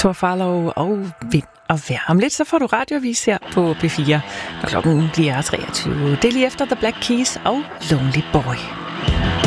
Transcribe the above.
Thor Farlov og Vind og Vejr. Om lidt så får du radioavis her på P4, når klokken bliver 23. Det er lige efter The Black Keys og Lonely Boy.